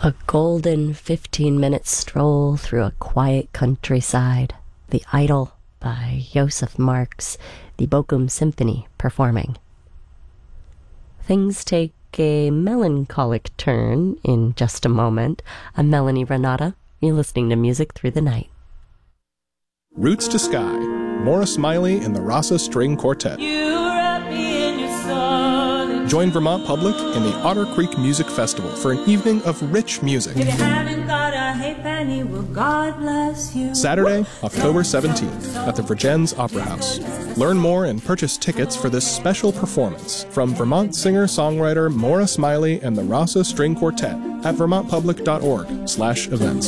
A golden 15-minute stroll through a quiet countryside. The Idol by Joseph Marx, the Bochum Symphony performing. Things take a melancholic turn in just a moment. I'm Melanie Renata. You're listening to Music Through the Night. Roots to Sky, Maura Smiley and the Rasa String Quartet. Join Vermont Public in the Otter Creek Music Festival for an evening of rich music. If you haven't got a halfpenny, well, God bless you. Saturday, October 17th at the Vergennes Opera House. Learn more and purchase tickets for this special performance from Vermont singer-songwriter Maura Smiley and the Rasa String Quartet at vermontpublic.org/events.